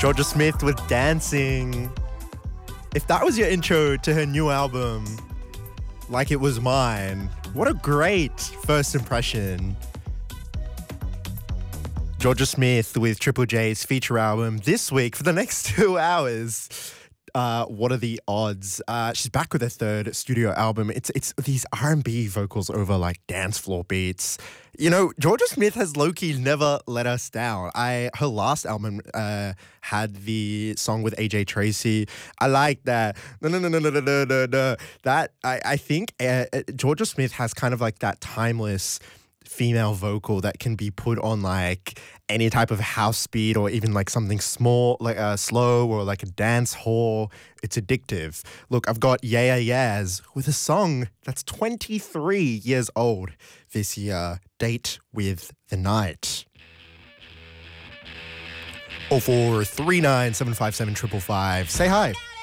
Georgia Smith with Dancing. If that was your intro to her new album, like it was mine, what a great first impression. Georgia Smith with Triple J's feature album this week for the next 2 hours. What are the odds? She's back with her third studio album. It's these R&B vocals over like dance floor beats. You know, Georgia Smith has low-key never let us down. Her last album had the song with AJ Tracey. I like that. That I think Georgia Smith has kind of like that timeless female vocal that can be put on like any type of house beat or even like something small, like slow or like a dance hall. It's addictive. Look, I've got Yeah Yaz with a song that's 23 years old this year, Date with the Night. 0439757555. Say hi.